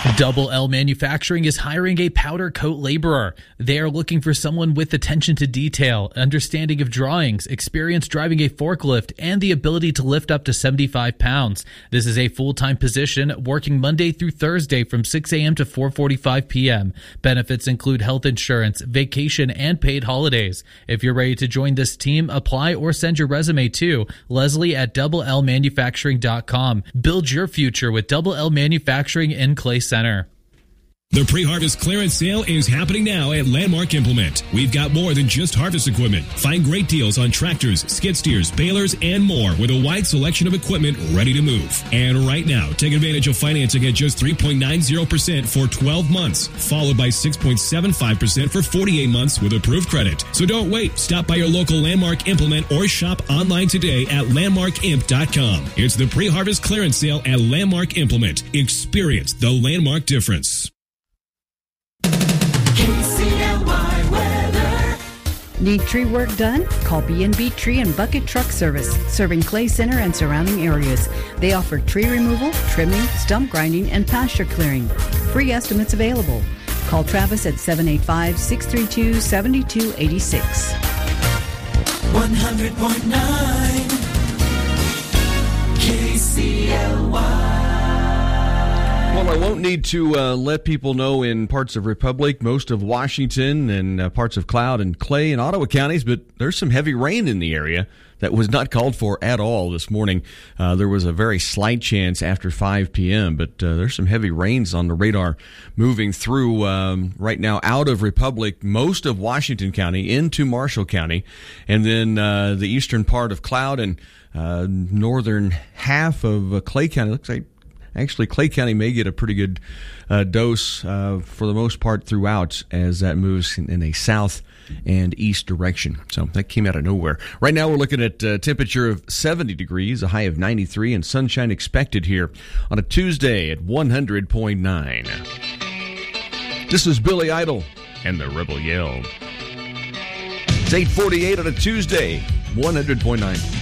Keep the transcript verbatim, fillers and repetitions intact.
Double L Manufacturing is hiring a powder coat laborer. They are looking for someone with attention to detail, understanding of drawings, experience driving a forklift, and the ability to lift up to seventy-five pounds. This is a full-time position working Monday through Thursday from six a.m. to four forty-five p.m. Benefits include health insurance, vacation, and paid holidays. If you're ready to join this team, apply or send your resume to Leslie at double L manufacturing dot com. Build your future with Double L Manufacturing in Clay Center. The pre-harvest clearance sale is happening now at Landmark Implement. We've got more than just harvest equipment. Find great deals on tractors, skid steers, balers, and more with a wide selection of equipment ready to move. And right now, take advantage of financing at just three point nine zero percent for twelve months, followed by six point seven five percent for forty-eight months with approved credit. So don't wait. Stop by your local Landmark Implement or shop online today at landmark imp dot com. It's the pre-harvest clearance sale at Landmark Implement. Experience the Landmark difference. K C L Y weather. Need tree work done? Call B and B Tree and Bucket Truck Service, serving Clay Center and surrounding areas. They offer tree removal, trimming, stump grinding, and pasture clearing. Free estimates available. Call Travis at seven eight five, six three two, seven two eight six. one hundred point nine K C L Y. Well, I won't need to uh, let people know in parts of Republic, most of Washington, and uh, parts of Cloud and Clay and Ottawa counties, but there's some heavy rain in the area that was not called for at all this morning. Uh, there was a very slight chance after five p.m., but uh, there's some heavy rains on the radar moving through um, right now out of Republic, most of Washington County into Marshall County, and then uh, the eastern part of Cloud and uh, northern half of uh, Clay County. Looks like Actually, Clay County may get a pretty good uh, dose uh, for the most part throughout as that moves in, in a south and east direction. So that came out of nowhere. Right now we're looking at a temperature of seventy degrees, a high of ninety-three, and sunshine expected here on a Tuesday at one hundred point nine. This is Billy Idol and the Rebel Yell. It's eight forty-eight on a Tuesday, one hundred point nine.